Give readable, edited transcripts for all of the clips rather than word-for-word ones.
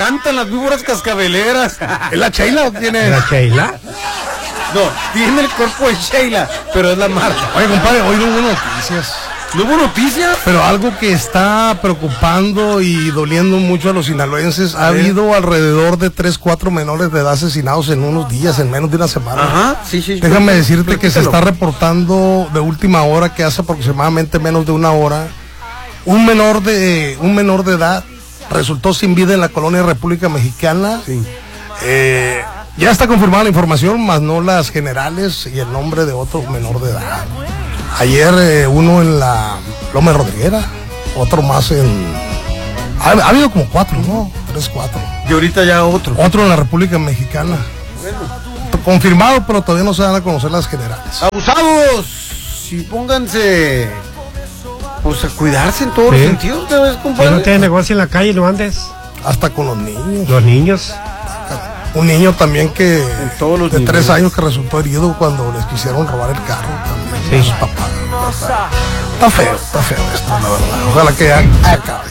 encantan las víboras cascabeleras. ¿Es la Sheila o quién es? ¿La Sheila? No, tiene el cuerpo de Sheila, pero es la marca. Oye, compadre, hoy no hubo noticias. ¿No hubo noticias? Pero algo que está preocupando y doliendo mucho a los sinaloenses, ha habido alrededor de 3-4 menores de edad asesinados en unos días, en menos de una semana. Ajá, sí. Déjame decirte que se está reportando de última hora, que hace aproximadamente menos de una hora, un menor de edad resultó sin vida en la colonia República Mexicana. Sí. Ya está confirmada la información, más no las generales y el nombre de otro menor de edad. Ayer uno en la Loma de Rodriguera, otro más en... Ha habido como 4, ¿no? 3, 4. Y ahorita ya otro. Otro en la República Mexicana. Bueno. Confirmado, pero todavía no se dan a conocer las generales. ¡Abusados! Y pónganse... Pues a cuidarse en todos los sentidos, ¿sabes, compadre? Si no tienes negocio en la calle, no andes. Hasta con los niños. Los niños. Un niño también que... de 3 años que resultó herido cuando les quisieron robar el carro también. Sí. Sus papás. Está feo esto, la verdad. Ojalá que ya se acabe.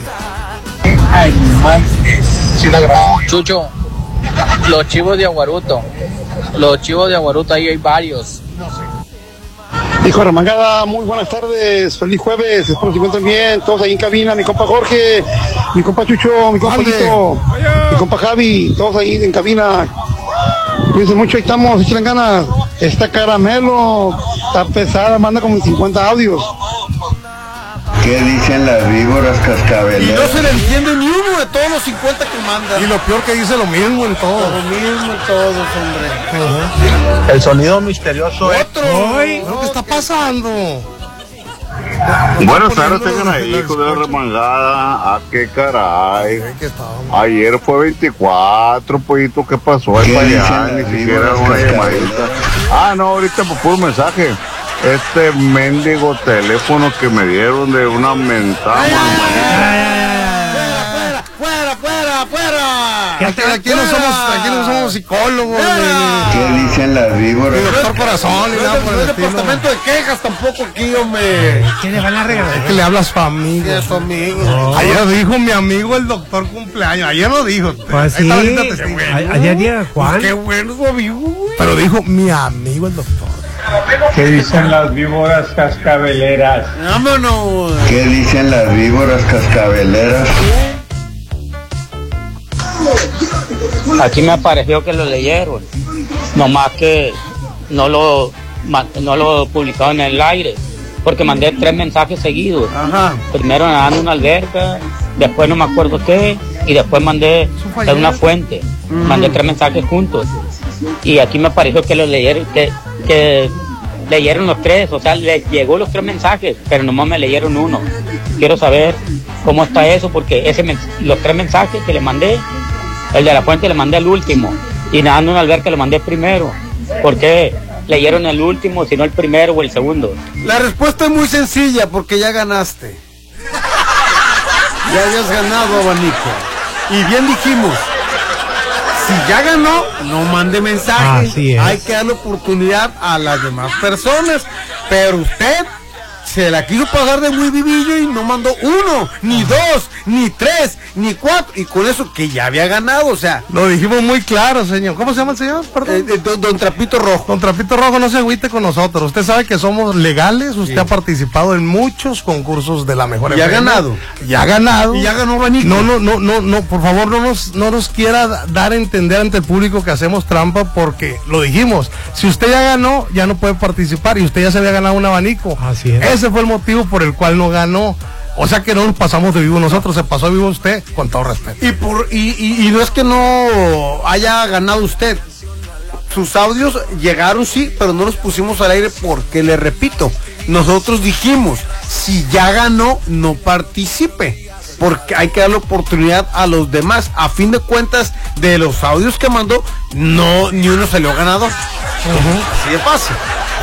Chucho, los chivos de Aguaruto, ahí hay varios. Hijo de Remangada, muy buenas tardes, feliz jueves, espero que se encuentren bien, todos ahí en cabina, mi compa Jorge, mi compa Chucho, mi compa Lito, mi compa Javi, todos ahí en cabina. Cuídense mucho, ahí estamos, échenle ganas. Esta caramelo está pesada, manda como 50 audios. ¿Qué dicen las víboras cascabeleras? Y no se le entiende ni uno de todos los 50 que manda. Y lo peor que dice lo mismo en todos. Lo mismo en todos, hombre. El sonido misterioso es... ¿Qué está pasando? Buenas tardes, tengan ahí, hijo de la remangada. Qué caray. Ayer fue 24, pollito, ¿qué pasó? Ahí para allá, ni siquiera una llamadita. No, ahorita por puro mensaje. Este mendigo teléfono que me dieron de una mentada. ¡Fuera! Aquí no somos psicólogos. ¿Qué dicen las víboras? Doctor Corazón, ni nada por el estilo. Departamento de quejas tampoco aquí, hombre. ¿Qué le van a regalar? Es que le habla a su amigo. A su amigo. Ayer dijo mi amigo el doctor cumpleaños. Ayer lo dijo. Pues sí. Ayer día Juan. Qué bueno su amigo, güey. Pero dijo mi amigo el doctor. ¿Qué dicen las víboras cascabeleras? Vámonos. ¿Qué dicen las víboras cascabeleras? Aquí me pareció que lo leyeron, nomás que no lo publicaron en el aire, porque mandé 3 mensajes seguidos. Ajá. Primero nadando en una alberca, después no me acuerdo qué, y después mandé en una fuente. Mandé 3 mensajes juntos. Y aquí me pareció que lo leyeron, que leyeron los 3, o sea, les llegó los 3 mensajes, pero nomás me leyeron uno. Quiero saber cómo está eso, porque los 3 mensajes que le mandé, el de la fuente le mandé al último, y nadando en una alberca le mandé primero. ¿Por qué leyeron el último, si no el primero o el segundo? La respuesta es muy sencilla, porque ya ganaste. Ya habías ganado, abanico. Y bien dijimos, si ya ganó, no mande mensajes. Así es. Hay que darle oportunidad a las demás personas. Pero usted se la quiso pagar de muy vivillo y no mandó 1, ni 2, ni 3, ni 4. Y con eso que ya había ganado, o sea. Lo dijimos muy claro, señor. ¿Cómo se llama el señor? Perdón. Don Trapito Rojo. Don Trapito Rojo, no se agüite con nosotros. Usted sabe que somos legales. Usted ha participado en muchos concursos de la mejor. Y ha ganado. Ya ha ganado. Y ya ganó Banico. No, por favor, no nos quiera dar a entender ante el público que hacemos trampa, porque lo dijimos. Si usted ya ganó, ya no puede participar, y usted ya se había ganado un abanico. Así es. Ese fue el motivo por el cual no ganó. O sea que no nos pasamos de vivo nosotros, se pasó de vivo usted, con todo respeto. Y no es que no haya ganado usted. Sus audios llegaron, sí, pero no los pusimos al aire porque, le repito, nosotros dijimos, si ya ganó, no participe, porque hay que darle oportunidad a los demás. A fin de cuentas, de los audios que mandó, no, ni uno salió ganador. Así de fácil,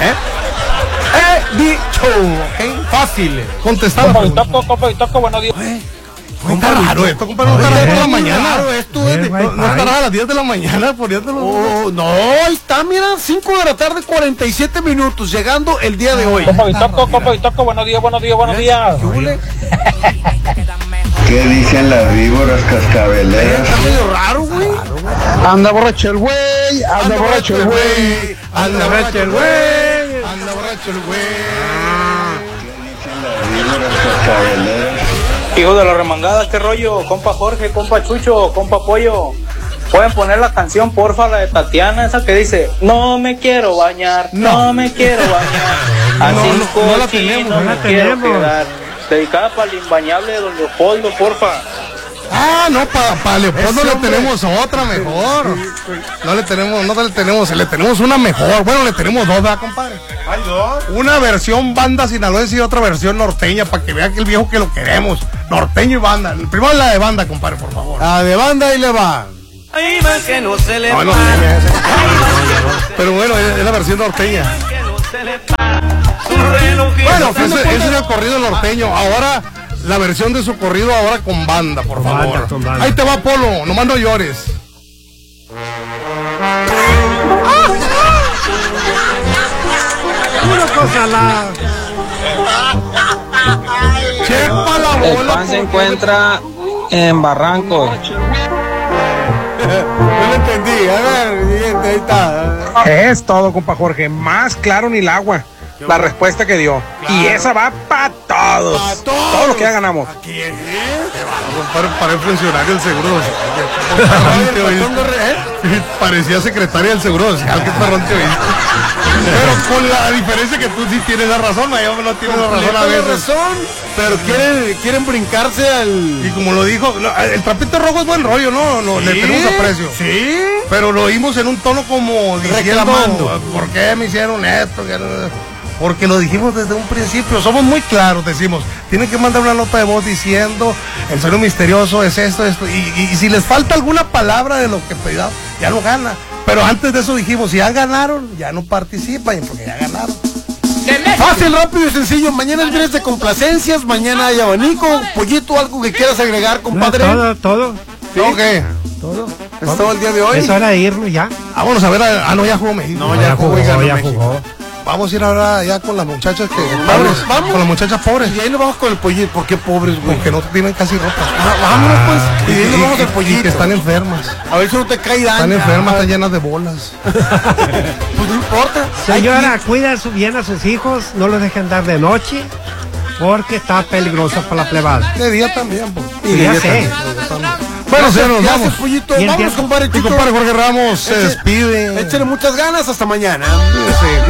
dicho, ¿ok? Fácil. Contestado. Toco, buenos días. Está raro esto, compadre. No está raro de la mañana. Esto No estará a las 10 de la mañana poniéndolo. No, ahí está, mira, 5 de la tarde, 47 minutos, llegando el día de hoy. Toco, buenos días. ¿Qué huele? ¿Qué dicen las víboras cascabeleras? Está medio raro, güey. Anda borracho el güey, anda borracho el güey. Anda borracho el güey. Anda borracho el güey. Víboras cascabeleras. Hijo de la remangada, qué rollo, compa Jorge, compa Chucho, compa Pollo. Pueden poner la canción, porfa, la de Tatiana, esa que dice, no me quiero bañar, no me quiero bañar. Así no la tenemos, no me quiero quedar. Dedicada para el imbañable de don Leopoldo, porfa. Ah, no, para Leopoldo le tenemos otra mejor. No le tenemos una mejor. Bueno, le tenemos dos, ¿verdad, compadre? Hay dos. Una versión banda sinaloense y otra versión norteña, para que vea que el viejo que lo queremos. Norteño y banda. Primero la de banda, compadre, por favor. La de banda y le va. No, pero bueno, es la versión norteña. Bueno, ese es el corrido norteño. Ahora, la versión de su corrido ahora con banda, por favor. Con banda. Ahí te va, Polo, nomás no llores. Una cosa la... Chepa la bola. El pan se encuentra en Barranco. No lo entendí. A ver, siguiente, ahí está. Es todo, compa Jorge. Más claro ni el agua. La respuesta que dio. Claro. Y esa va para todos. Pa' todos. Todo lo que ya ganamos. Aquí es. Para el funcionario del Seguro Social. Parecía secretaria del Seguro Social. Qué perrón te oíste. Pero con la diferencia que tú sí tienes la razón, yo no tienes la razón a veces. Pero quieren brincarse al... Y como lo dijo, el trapito rojo es buen rollo, ¿no? Le tenemos aprecio. Sí. Pero lo oímos en un tono como diciendo, reclamando. ¿por qué me hicieron esto? Porque lo dijimos desde un principio, somos muy claros, decimos, tienen que mandar una nota de voz diciendo, el sonido misterioso es esto, y si les falta alguna palabra de lo que pedían, ya no gana. Pero antes de eso dijimos, si ya ganaron, ya no participan, porque ya ganaron. Fácil, rápido y sencillo. Mañana es viernes de complacencias, mañana hay abanico. Pollito, algo que quieras agregar, compadre. Todo. ¿No qué? Todo. ¿Es todo el día de hoy? Es hora de irnos ya. Vámonos a ver, no, ya jugó México. No, ya jugó, ya México. jugó. Vamos a ir ahora ya con las muchachas que Vamos. con las muchachas pobres, Y ahí nos vamos con el pollito. ¿Por qué pobres, güey? porque no tienen casi ropa. Vámonos, pues. Y de ahí nos vamos al Y pollito. que están enfermas. A ver si no te cae daño. Están enfermas, están llenas de bolas. Pues no importa. Señora, cuida bien a sus hijos, no los dejen andar de noche, porque está peligroso para la plebada. De día también, pues. Y ya sé. Bueno, Gracias, nos gracias, vamos. pollito. Y el Vámonos, tiempo. compadre. Mi compadre Jorge Ramos se Eche- despide. Échale muchas ganas. Hasta mañana. Sí.